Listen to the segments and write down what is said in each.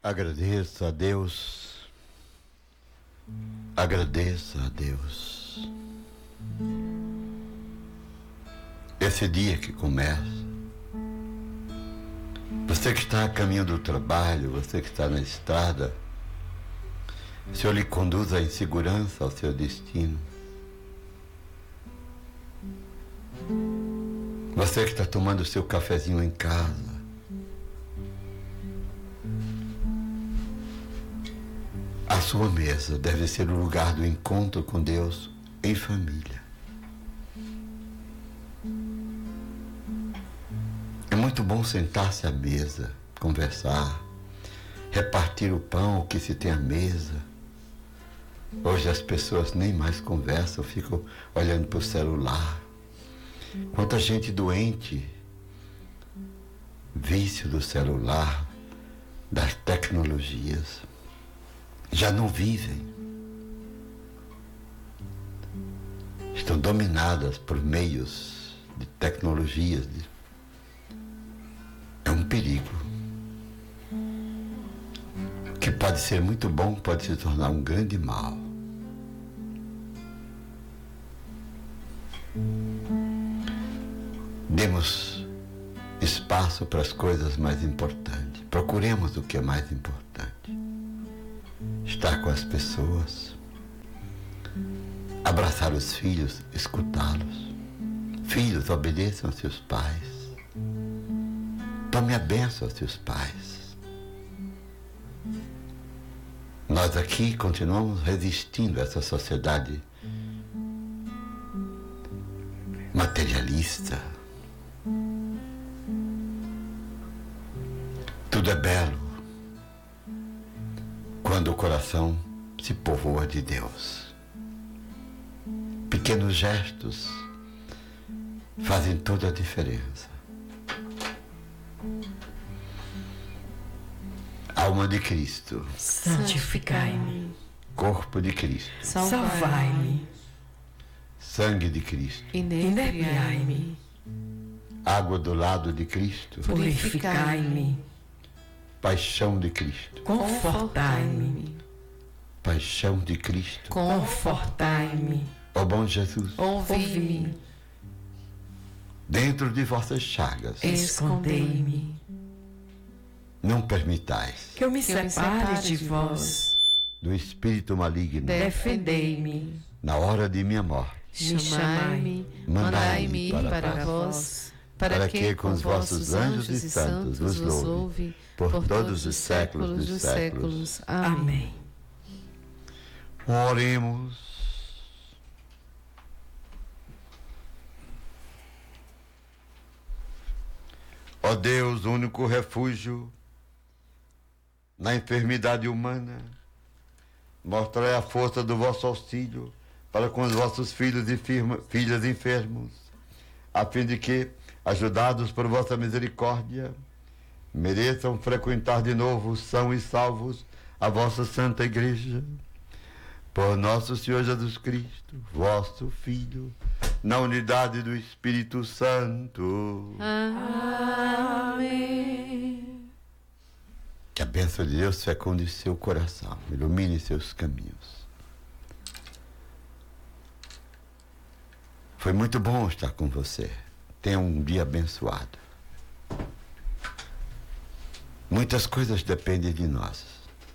Agradeça a Deus, agradeça a Deus. Esse dia que começa, você que está a caminho do trabalho, você que está na estrada, o Senhor lhe conduza em segurança ao seu destino. Você que está tomando o seu cafezinho em casa, a sua mesa deve ser o lugar do encontro com Deus em família. É muito bom sentar-se à mesa, conversar, repartir o pão que se tem à mesa. Hoje as pessoas nem mais conversam, ficam olhando para o celular. Quanta gente doente, vício do celular, das tecnologias, já não vivem. Estão dominadas por meios de tecnologias. É um perigo. O que pode ser muito bom pode se tornar um grande mal. Demos espaço para as coisas mais importantes. Procuremos o que é mais importante. Estar com as pessoas. Abraçar os filhos, escutá-los. Filhos, obedeçam aos seus pais. Tome a bênção aos seus pais. Nós aqui continuamos resistindo a essa sociedade materialista. Tudo é belo quando o coração se povoa de Deus. Pequenos gestos fazem toda a diferença. Alma de Cristo, santificai-me. Corpo de Cristo, Salvai-me. Sangue de Cristo, Inebriai-me. Água do lado de Cristo, Purificai-me. Paixão de Cristo, Confortai-me. Paixão de Cristo, Confortai-me. ó bom Jesus, Ouvi-me. dentro de vossas chagas, Escondei-me. não permitais Que eu me separe de vós. do espírito maligno, Defendei-me. na hora de minha morte, Chamai-me, mandai-me ir para vós, para que com os vossos anjos e santos vos louve, por todos os séculos dos séculos. Amém. Oremos. Ó Deus, único refúgio na enfermidade humana, mostrai a força do vosso auxílio para com os vossos filhos e filhas enfermos, a fim de que, ajudados por vossa misericórdia, mereçam frequentar de novo, são e salvos, a vossa santa igreja. Por nosso Senhor Jesus Cristo, vosso Filho, na unidade do Espírito Santo. Amém. Que a bênção de Deus fecunde seu coração, ilumine seus caminhos. Foi muito bom estar com você. Tenha um dia abençoado. Muitas coisas dependem de nós.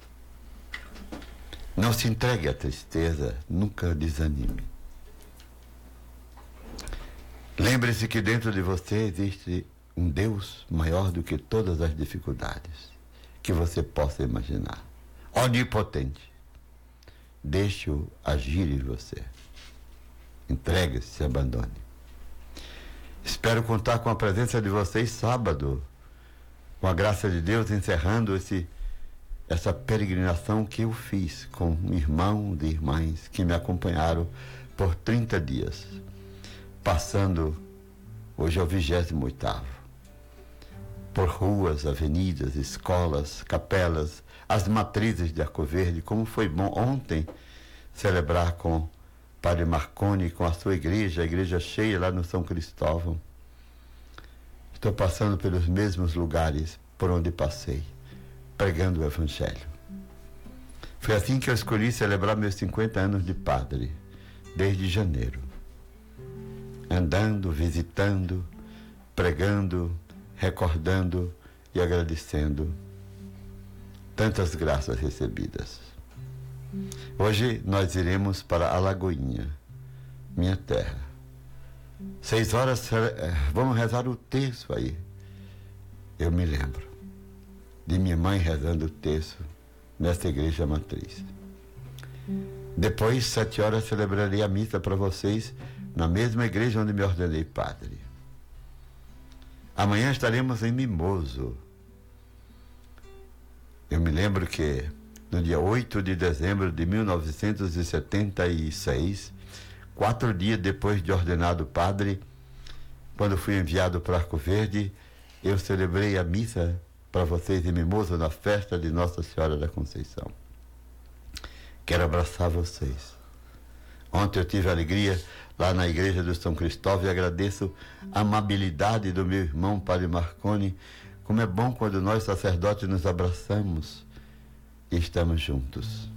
Não se entregue à tristeza, nunca desanime. Lembre-se que dentro de você existe um Deus maior do que todas as dificuldades que você possa imaginar. Onipotente. Deixe-o agir em você. Entregue-se, se abandone. Espero contar com a presença de vocês sábado, com a graça de Deus, encerrando essa peregrinação que eu fiz com irmãos e irmãs que me acompanharam por 30 dias, passando, hoje é o 28º, por ruas, avenidas, escolas, capelas, as matrizes de Arco Verde. Como foi bom ontem celebrar com Padre Marconi, com a sua igreja, a igreja cheia lá no São Cristóvão. Estou passando pelos mesmos lugares por onde passei. pregando o Evangelho. Foi assim que eu escolhi celebrar meus 50 anos de padre, desde janeiro. Andando, visitando, pregando, recordando e agradecendo tantas graças recebidas. Hoje nós iremos para Alagoinha, minha terra. 6 horas, vamos rezar o terço aí. Eu me lembro de minha mãe rezando o terço nessa igreja matriz. Depois, 7 horas, celebrarei a missa para vocês na mesma igreja onde me ordenei padre. Amanhã estaremos em Mimoso. Eu me lembro que no dia 8 de dezembro de 1976, 4 dias depois de ordenado padre, quando fui enviado para Arco Verde, eu celebrei a missa para vocês em Mimoso na festa de Nossa Senhora da Conceição. Quero abraçar vocês. Ontem eu tive alegria lá na igreja do São Cristóvão e agradeço a amabilidade do meu irmão Padre Marconi. Como é bom quando nós sacerdotes nos abraçamos e estamos juntos.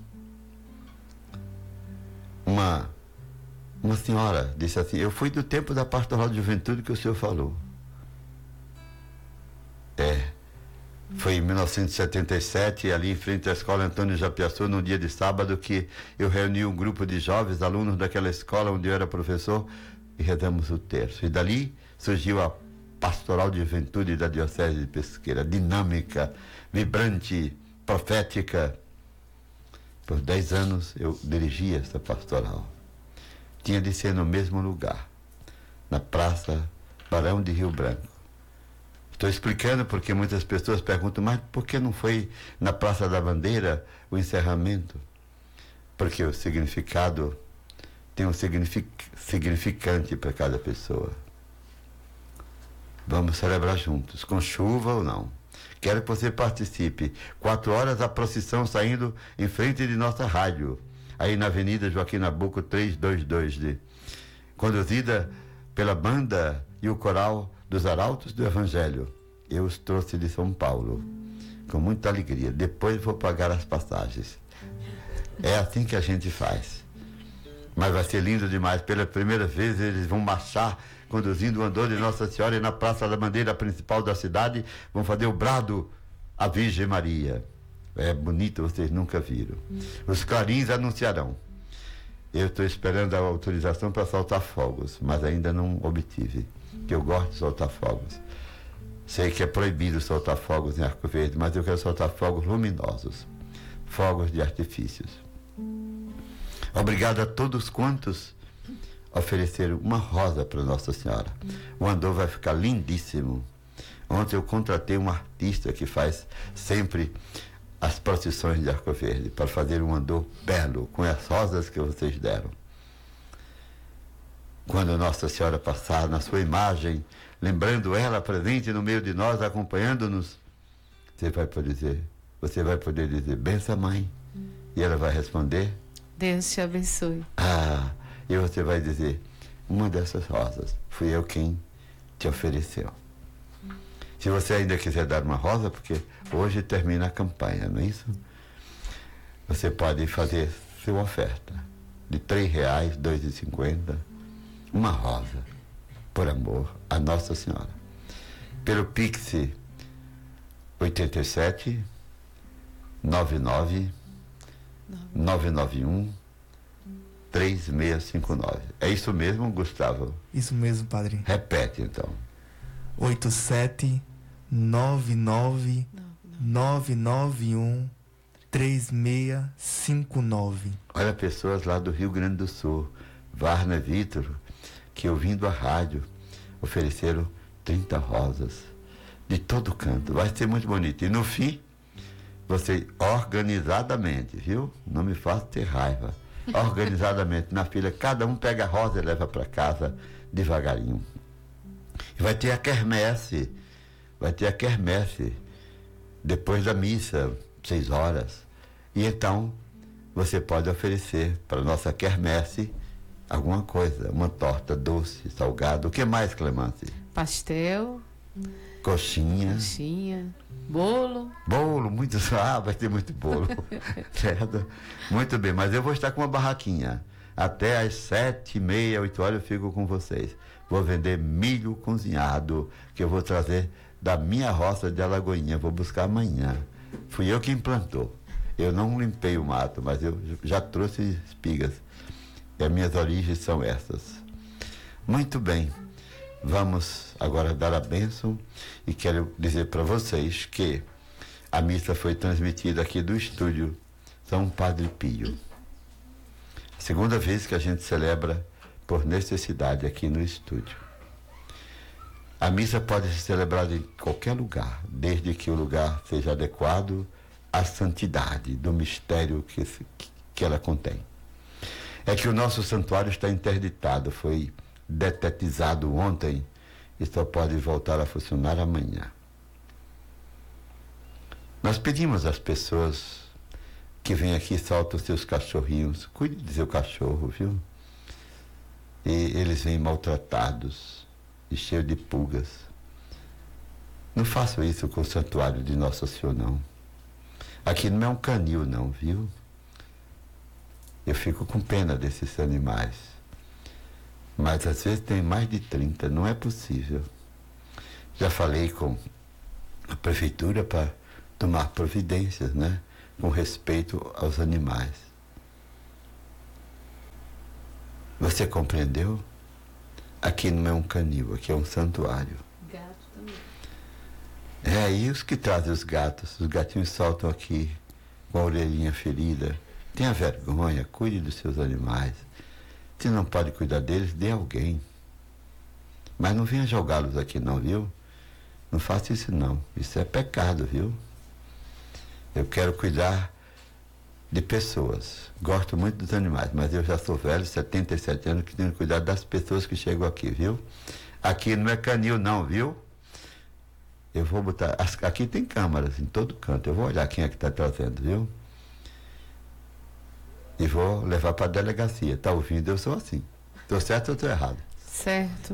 Uma senhora disse assim: eu fui do tempo da pastoral de juventude que o senhor falou. Foi em 1977, ali em frente à escola Antônio Japiaçu, num dia de sábado, que eu reuni um grupo de jovens, alunos daquela escola onde eu era professor, e rezamos o terço. E dali surgiu a pastoral de juventude da Diocese de Pesqueira, dinâmica, vibrante, profética. Por 10 anos eu dirigi essa pastoral. Tinha de ser no mesmo lugar, na Praça Barão de Rio Branco. Estou explicando porque muitas pessoas perguntam, mas por que não foi na Praça da Bandeira o encerramento? Porque o significado tem um significante para cada pessoa. Vamos celebrar juntos, com chuva ou não. Quero que você participe. 4 horas a procissão saindo em frente de nossa rádio, aí na Avenida Joaquim Nabuco 322, conduzida pela banda e o coral dos Arautos do Evangelho. Eu os trouxe de São Paulo, com muita alegria. Depois vou pagar as passagens. É assim que a gente faz. Mas vai ser lindo demais. Pela primeira vez eles vão marchar, conduzindo o andor de Nossa Senhora, e na Praça da Bandeira principal da cidade vão fazer o brado à Virgem Maria. É bonito, vocês nunca viram. Os clarins anunciarão. Eu estou esperando a autorização para soltar fogos, mas ainda não obtive, que eu gosto de soltar fogos. Sei que é proibido soltar fogos em Arco Verde, mas eu quero soltar fogos luminosos, fogos de artifícios. Obrigado a todos quantos ofereceram uma rosa para Nossa Senhora. O andor vai ficar lindíssimo. Ontem eu contratei um artista que faz sempre as procissões de Arco Verde, para fazer um andor belo, com as rosas que vocês deram. Quando Nossa Senhora passar na sua imagem, lembrando ela presente no meio de nós, acompanhando-nos, você vai poder dizer, benção, mãe. E ela vai responder, Deus te abençoe. E você vai dizer, uma dessas rosas fui eu quem te ofereceu. Se você ainda quiser dar uma rosa, porque hoje termina a campanha, não é isso? Você pode fazer sua oferta de R$3, R$2,50, uma rosa, por amor a Nossa Senhora. Pelo Pix 87 99 991 3659. É isso mesmo, Gustavo? Isso mesmo, padre. Repete, então. 87 99 991 3659. Olha, pessoas lá do Rio Grande do Sul, Varna Vitor, que ouvindo a rádio, ofereceram 30 rosas de todo canto. Vai ser muito bonito. E no fim, você organizadamente, viu? Não me faça ter raiva. Organizadamente, na fila, cada um pega a rosa e leva para casa devagarinho. E vai ter a quermesse. Depois da missa, 6 horas. E então, você pode oferecer para a nossa quermesse alguma coisa, uma torta doce, salgado. O que mais, Clemence? Pastel. Coxinha. Bolo? Bolo, muito. Ah, vai ter muito bolo. Certo? Muito bem, mas eu vou estar com uma barraquinha. Até às 7h30, 8h eu fico com vocês. Vou vender milho cozinhado, que eu vou trazer da minha roça de Alagoinha. Vou buscar amanhã. Fui eu que implantou. Eu não limpei o mato, mas eu já trouxe espigas. E as minhas origens são essas. Muito bem. Vamos agora dar a bênção e quero dizer para vocês que a missa foi transmitida aqui do estúdio São Padre Pio. Segunda vez que a gente celebra por necessidade aqui no estúdio. A missa pode ser celebrada em qualquer lugar, desde que o lugar seja adequado à santidade do mistério que ela contém. É que o nosso santuário está interditado, foi detetizado ontem e só pode voltar a funcionar amanhã. Nós pedimos às pessoas que vêm aqui e soltam seus cachorrinhos, cuide do seu cachorro, viu? E eles vêm maltratados e cheios de pulgas. Não façam isso com o santuário de Nossa Senhora, não. Aqui não é um canil, não, viu? Eu fico com pena desses animais. Mas às vezes tem mais de 30, não é possível. Já falei com a prefeitura para tomar providências, né? Com respeito aos animais. Você compreendeu? Aqui não é um canil, aqui é um santuário. Gato também. E os que trazem os gatinhos soltam aqui com a orelhinha ferida. Tenha vergonha, cuide dos seus animais. Se não pode cuidar deles, dê alguém. Mas não venha jogá-los aqui não, viu? Não faça isso não. Isso é pecado, viu? Eu quero cuidar de pessoas. Gosto muito dos animais, mas eu já sou velho, 77 anos, que tenho que cuidar das pessoas que chegam aqui, viu? Aqui não é canil não, viu? Eu vou botar... Aqui tem câmaras em todo canto. Eu vou olhar quem é que está trazendo, viu? E vou levar para a delegacia. Tá ouvindo? Eu sou assim. Estou certo ou estou errado? Certo.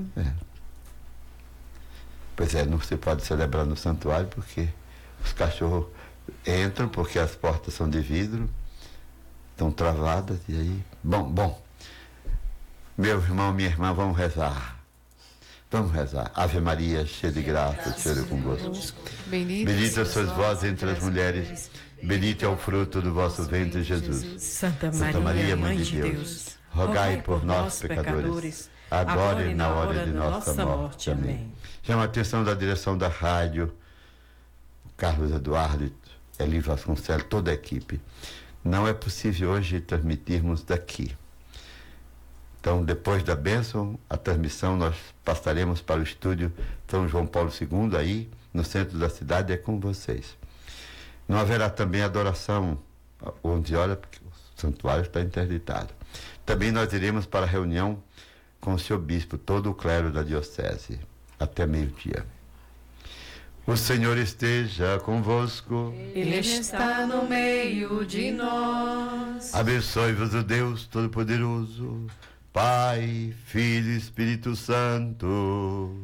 Pois é, não se pode celebrar no santuário porque os cachorros entram porque as portas são de vidro, estão travadas e aí... Bom. Meu irmão, minha irmã, vamos rezar. Vamos rezar. Ave Maria, cheia de graça, o Senhor é convosco. Bendita sois vós entre as mulheres, bendito é o fruto do vosso ventre, Jesus. Santa Maria, Mãe de Deus, rogai por nós, pecadores, agora e na hora de nossa morte. Amém. Chama a atenção da direção da rádio, Carlos Eduardo, Eli Vasconcelos, toda a equipe. Não é possível hoje transmitirmos daqui. Então, depois da bênção, a transmissão, nós passaremos para o estúdio São João Paulo II, aí, no centro da cidade, é com vocês. Não haverá também adoração às 11 horas, porque o santuário está interditado. Também nós iremos para a reunião com o senhor bispo, todo o clero da diocese, até meio-dia. O Senhor esteja convosco. Ele está no meio de nós. Abençoe-vos o Deus Todo-Poderoso, Pai, Filho e Espírito Santo.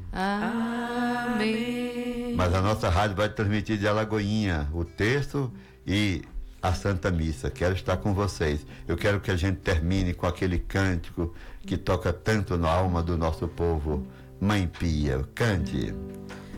Amém. Mas a nossa rádio vai transmitir de Alagoinha o texto e a Santa Missa. Quero estar com vocês. Eu quero que a gente termine com aquele cântico que toca tanto na alma do nosso povo. Mãe Pia, cante.